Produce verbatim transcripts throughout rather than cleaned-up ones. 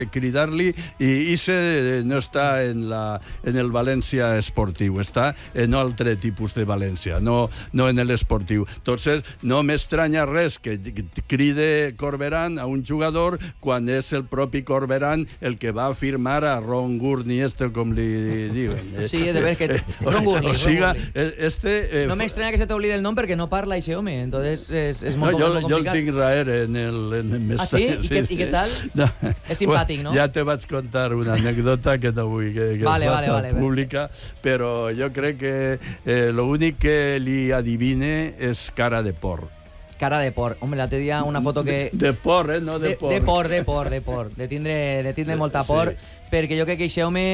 cridar-li, i Isse no està en, la, en el València esportiu, està en altre tipus de València, no, no en l'esportiu. Entonces, no m'estranya res que cride Corberán a un jugador quan és el propi Corberán el que va firmar a Ron Gurney, este com li diuen. Sí, de ver que... Ron Gurney. O siga, este... Eh, no m'estranya que se t'oblide el nom perquè no parla ixe home, entonces és, és molt, no, jo, molt complicat. Jo el tinc raer en el, en el Ah, sí? I, sí, que, sí. I què tal? No. És simpàtic, no? Ja te vaig contar una anècdota que t'avui que, que vale, es vale, vale, pública, però jo crec que eh, l'únic que li adivine és cara de porc. Cara de porc. Home, l'altre dia una foto que... De porc, eh? No de, de porc. De porc, de porc, de porc. De tindre, de tindre molta porc, sí. Perquè jo crec que aquest home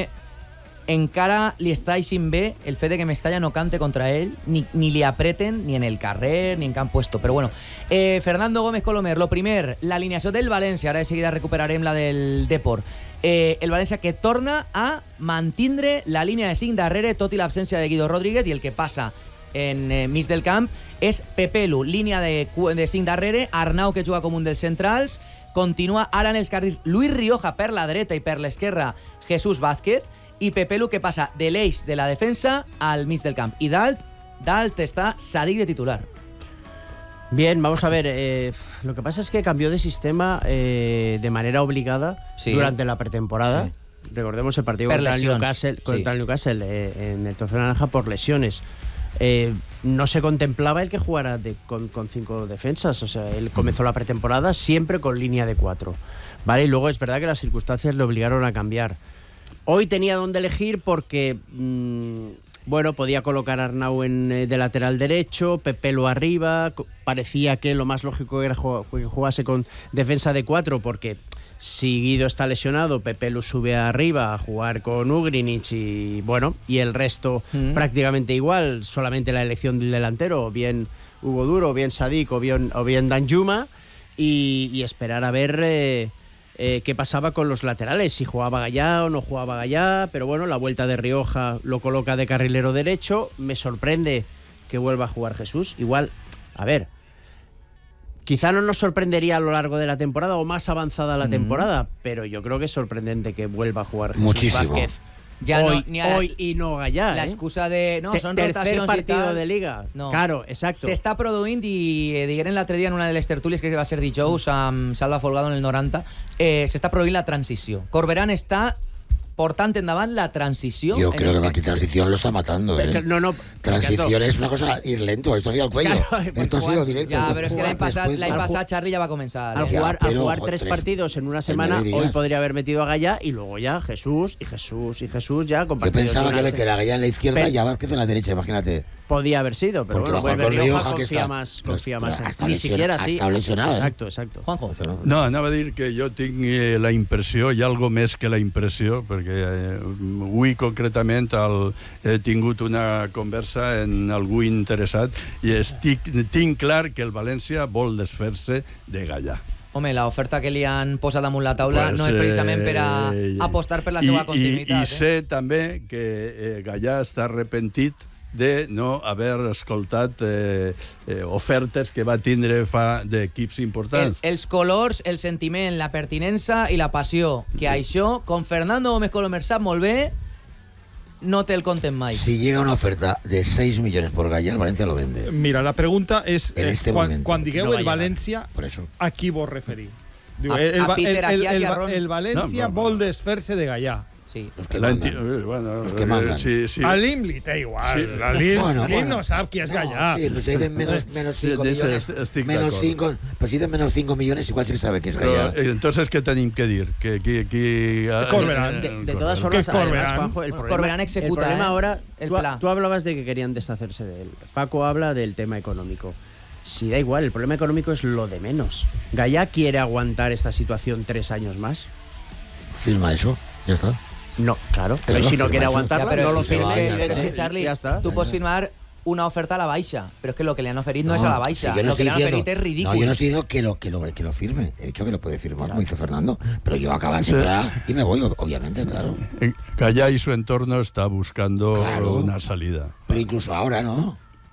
encara li està aixint bé el fet de que Mestalla no cante contra ell, ni, ni li apreten, ni en el carrer, ni en cap puesto. Però bueno, eh, Fernando Gómez Colomer, lo primer, l'alineació del València, ara de seguida recuperarem la del Depor. Eh, el València que torna a mantindre la línia de cinc darrere, tot i l'absència de Guido Rodríguez, i el que passa en eh, mig del camp és Pepelu, línia de, de cinc darrere, Arnau que juga com un dels centrals, continua ara en els carrils Luis Rioja per la dreta i per l'esquerra Jesús Vázquez, i Pepelu que passa de l'eix de la defensa al mig del camp. Y Dalt, Dalt está Sadik de titular. Bien, vamos a ver. Eh, lo que pasa es que cambió de sistema eh, de manera obligada sí. durante la pretemporada. Sí. Recordemos el partido contra el, Newcastle, contra sí. el Newcastle eh, en el Trofeo Naranja por lesiones. Eh, no se contemplaba el que jugara de, con, con cinco defensas. O sea, él comenzó la pretemporada siempre con línea de cuatro. ¿Vale? Y luego es verdad que las circunstancias le obligaron a cambiar. Hoy tenía dónde elegir porque, mmm, bueno, podía colocar a Arnau en, eh, de lateral derecho, Pepelu arriba, parecía que lo más lógico era que jugase con defensa de cuatro, porque si Guido está lesionado, Pepelu sube arriba a jugar con Ugrinic y, bueno, y el resto mm. prácticamente igual, solamente la elección del delantero, o bien Hugo Duro, o bien Sadik, o bien, o bien Danjuma, y, y esperar a ver... Eh, Eh, qué pasaba con los laterales, si jugaba Gallá o no jugaba Gallá, pero bueno, la vuelta de Rioja lo coloca de carrilero derecho. Me sorprende que vuelva a jugar Jesús. Igual, a ver, quizá no nos sorprendería a lo largo de la temporada o más avanzada la mm. temporada, pero yo creo que es sorprendente que vuelva a jugar Jesús Muchísimo. Vázquez. Ya hoy, no, ni a hoy y no Gallá. La ¿eh? excusa de... No, son Tercer rotacions partido i tal. de Liga. No. Claro, exacto. S'està produint, i eh, digueren l'altre dia en una de les tertúlies, que va ser dijous amb Salva Folgado en el noranta, eh, s'està produint la transició. Corberán està portant endavant la transició. Yo creo el... que la transición lo está matando. ¿eh? No, no. Transición es una cosa ir lento, esto ha sido al cuello. Claro, esto ha sido directo. Ya, pero es que l'any passat, l'any passat Charlie ya va a comenzar. Al jugar, ya, pero, al jugar jo, tres, tres partidos en una semana, hoy podría haber metido a Gallá y luego ya Jesús y Jesús y Jesús ya con Yo pensaba que se... la Gallá en la izquierda pero, y a Vázquez en la derecha, imagínate. Podía haber sido, pero porque bueno, Juan Rioja Rioja confía está, más, confía más. Hasta Ni lesiona, siquiera así. Hasta lesionado. Exacto, exacto. Juanjo. No, anava a dir que jo tinc eh, la impressió, i algo més que la impressió, perquè eh, avui concretament el, he tingut una conversa amb algú interessat i estic, tinc clar que el València vol desfer-se de Gallà. Home, l'oferta que li han posat damunt la taula pues, no és precisament per a eh, apostar per la seva i, continuïtat. I, i eh? sé també que eh, Gallà està arrepentit de no haver escoltat eh, eh, ofertes que va tindre fa d'equips importants. El, els colors, el sentiment, la pertinença i la passió, que això, con Fernando Gómez Colomer sap molt bé, no te el conten mai. Si llega una oferta de seis millones por Gallá, el Valencia lo vende. Mira, la pregunta és, en este quan, quan digueu no el València, a qui vos referir? Diu, a, el, a Peter, el, el, aquí, el, a Ron. el València no, vol desfer-se de Gallà. Sí. Los que mandan. Bueno, los que mandan. Sí, sí. A l'Im li té igual. Sí. A l'Im bueno, bueno. no sap qui és Gallà. No, sí, pues si dicen menos, menos cinco sí, millones. Estic menos cinco, pues si dicen menos cinco millones, igual sí que sabe que es Gallà. Pero, entonces, ¿qué tenim que dir? Que, que, que, Corberán. De, de todas formas, además, Juanjo, el problema, Corberán ejecuta, el problema eh, ahora, el tú, plan. tú hablabas de que querían deshacerse de él. Paco habla del tema económico. Si da igual, el problema económico es lo de menos. ¿Gallá quiere aguantar esta situación tres años más? Firma eso, ya está. No, claro, pero claro, si no quiere eso. aguantarla, ya, pero no es lo que, firmes. es que, pero es que Charlie, ya está. tú puedes firmar una oferta a la baixa, pero es que lo que le han oferido no, no es a la baixa, si no lo que le han diciendo, oferido es ridículo. No, yo no estoy diciendo que lo, que lo, que lo firme, he dicho que lo puede firmar, como hizo Fernando, pero yo acabo de temporada y me voy, obviamente, claro. Gallá y su entorno está buscando claro. una salida. Pero incluso ahora, ¿no?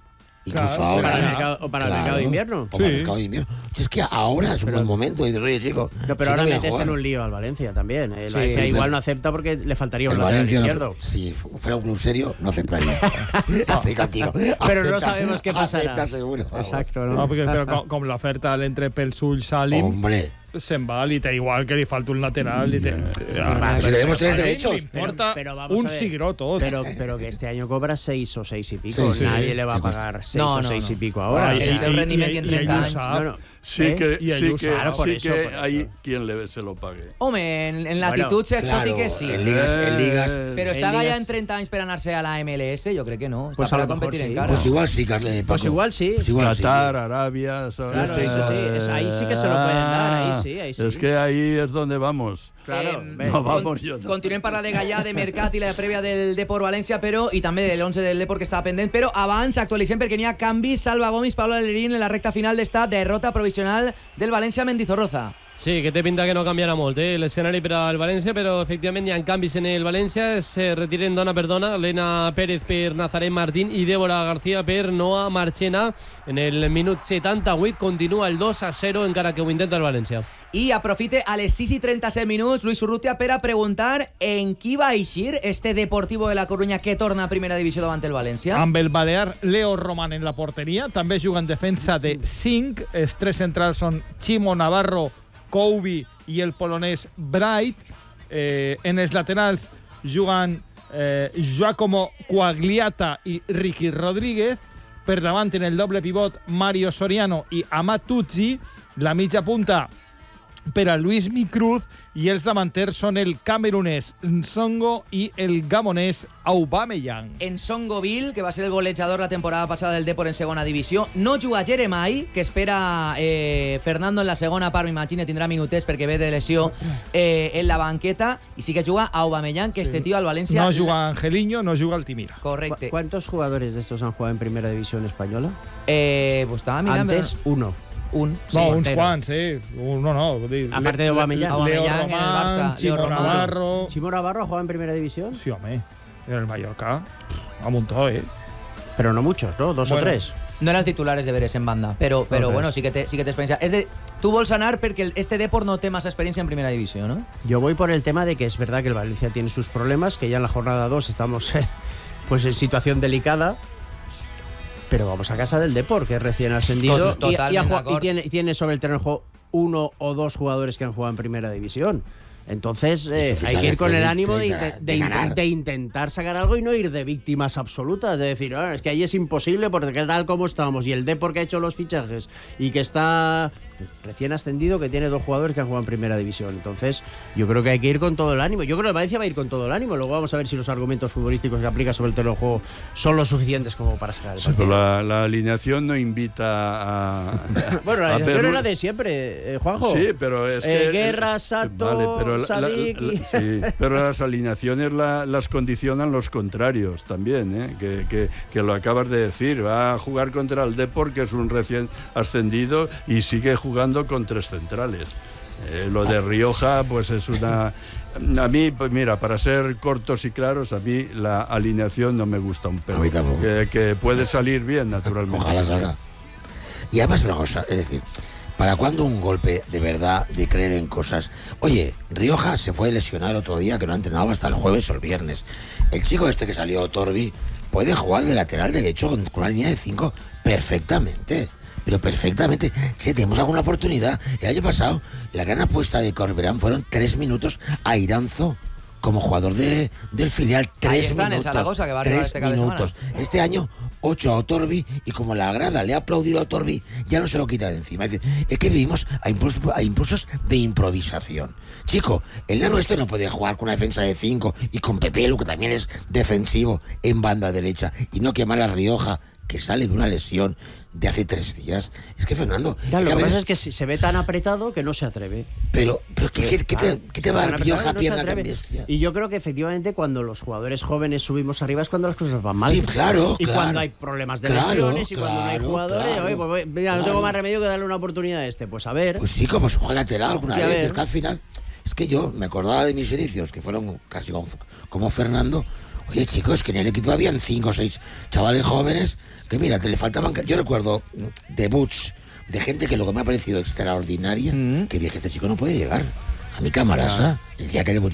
Incluso claro, ahora. Para el mercado, o para claro, el mercado de invierno. O sí. para el mercado de invierno. Si es que ahora es un pero, buen momento. Y dices, oye, chico. No, pero ahora no metes en un lío al Valencia también. El sí, Valencia sí, igual no acepta porque le faltaría un lateral izquierdo. No, si fuera un club serio, no aceptaría. Estoy contigo. Pero acepta, no sabemos qué pasará. Acepta seguro. Exacto. No, porque, pero com l'oferta entre Pelsul i Salim. Hombre. Se'n va, li té igual que li falta un lateral. Li té... Ah, si tenemos tres derechos. Le importa pero, pero un sigró todo. Pero, pero que este año cobra seis o seis y pico. Sí, sí. Nadie le va a pagar seis no, o no, seis no. y pico ahora. Ah, el seu rendiment en trenta anys. No, no. Sí ¿Eh? que, sí que, claro, sí eso, que hay quien le, se lo pague. Hombre, en, en latitud bueno, exòtiques claro, sí. En ligas, en ligas. Pero está Gaya en treinta anys per anar-se a la M L S, yo creo que no. Está pues para competir sí. en cara. Pues igual sí, Carle. Paco. Pues igual sí. Pues igual Qatar, sí. Arabia. Claro, eso sí. Eso, ahí sí que se lo pueden dar. Ahí sí, ahí sí. Es que ahí es donde vamos. Claro, eh, no vamos yo. No. Continuem parlant de Gallà, de Mercat i la prèvia del Depor València, però i també de l'onze del Depor que estava pendent, però abans actualitzem perquè n'hi ha canvis. Salva Gomis, Pablo Alerín en la recta final d'esta derrota provisional del València Mendizorroza. Sí, que té pinta que no canviarà molt eh, l'escenari per al València, però efectivament hi ha canvis en el València. Se retiren dona per dona, Lena Pérez per Nazaré Martín i Débora García per Noa Marchena. En el minut setanta-vuit continua el dos a zero, encara que ho intenta el València. I aprofite a les sis i trenta-set minuts Luis Urrutia per a preguntar en qui va eixir este Deportivo de la Coruña que torna a primera divisió davant el València. Amb el balear Leo Roman en la porteria, també juga en defensa de cinc. Els tres centrals són Chimo Navarro, Coubi i el polonès Bright. Eh, en els laterals juguen eh, Giacomo Quagliata i Ricky Rodríguez. Per davant en el doble pivot Mario Soriano i Amat Tutsi. La mitja punta per a Luis Micruz i els davanters són el camerunès Nsongo i el gamonès Aubameyang. Nsongo Bill, que va ser el golejador la temporada passada del Depor en segona divisió. No juga Jeremai, que espera eh, Fernando en la segona part, m'imagino, tindrà minutets perquè ve de lesió eh, en la banqueta, i sí que juga Aubameyang, que este tío al Valencia... No juga Angeliño, no juga Altimira. Correcte. ¿Cuántos jugadores de estos han jugado en primera división española? Eh, pues estaba mirando... Antes, uno. Un, sí, no, uns quants, eh? Uno no. Aparte de Aubameyang. Aubameyang en el Barça. Chimo Navarro. ¿Chimo Navarro ha jugado en primera división? Sí, hombre. En el Mallorca. A montó, eh. Pero no muchos, ¿no? Dos bueno. o tres. No eran titulares de Veres en banda, pero, pero okay. bueno, sí que te, sí que te experiencia. Es de, tú vols anar porque este Depor no té más experiencia en primera división, ¿no? Yo voy por el tema de que es verdad que el Valencia tiene sus problemas, que ya en la jornada dos estamos eh, pues en situación delicada. Pero vamos a casa del Depor, que es recién ascendido y, y, y, y, tiene, y tiene sobre el terreno de juego uno o dos jugadores que han jugado en primera división. Entonces eh, hay que ir con el ánimo de, de, de, de, de intentar sacar algo y no ir de víctimas absolutas, de decir, oh, es que ahí es imposible porque tal como estamos y el Depor que ha hecho los fichajes y que está recién ascendido, que tiene dos jugadores que han jugado en primera división. Entonces yo creo que hay que ir con todo el ánimo. Yo creo que el Valencia va a ir con todo el ánimo. Luego vamos a ver si los argumentos futbolísticos que aplica sobre el terreno de juego son lo suficientes como para sacar el partido. Sí, pero la, la alineación no invita a... bueno, la alineación era de siempre, eh, Juanjo. Sí, pero es que... Eh, Guerra, Sato, vale, pero la, Sadik... La, la, sí, pero las alineaciones la, las condicionan los contrarios también, ¿eh? que, que, que lo acabas de decir. Va a jugar contra el Depor, que es un recién ascendido, y sigue jugando con tres centrales. Eh, lo de Rioja, pues es una... A mí, pues mira, para ser cortos y claros, a mí la alineación no me gusta un pelo. Que, que puede salir bien, naturalmente. Ojalá salga. Y además una cosa, es decir, ¿para cuándo un golpe de verdad, de creer en cosas? Oye, Rioja se fue lesionado otro día, que no ha entrenado hasta el jueves o el viernes. El chico este que salió, Torbi, puede jugar de lateral derecho con una línea de cinco perfectamente. Pero perfectamente, si tenemos alguna oportunidad. El año pasado, la gran apuesta de Corberán fueron tres minutos a Iranzo como jugador de, del filial. Tres Ahí está, minutos, en el Zaragoza, que va a tres este cada minutos. Semana. Este año, ocho a Otorbi, y como la grada le ha aplaudido a Otorbi, ya no se lo quita de encima. Es decir, es que vivimos a impulsos, a impulsos de improvisación. Chico, el nano este no puede jugar con una defensa de cinco y con Pepelu, que también es defensivo, en banda derecha, y no quemar a Rioja, que sale de una lesión de hace tres días. Es que, Fernando... Claro, lo que veces... pasa es que se ve tan apretado que no se atreve. Pero, pero ¿qué, qué, qué, te, ¿qué te va a dar Rioja no pierna tan bestia? Y yo creo que efectivamente cuando los jugadores jóvenes subimos arriba es cuando las cosas van mal. Sí, claro, Y claro. cuando hay problemas de claro, lesiones y claro, cuando no hay jugadores... Claro, oye, pues, mira, claro. no tengo más remedio que darle una oportunidad a este. Pues a ver... Pues sí, pues juégatela alguna vez. Es que al final... Es que yo me acordaba de mis inicios, que fueron casi como, como Fernando... Oye, chicos, que en el equipo habían cinco o seis chavales jóvenes que, mira, te le faltaban... Yo recuerdo debuts de gente que luego me ha parecido extraordinaria, mm. que dije, este chico no puede llegar. A mi camarasa, el día que debutó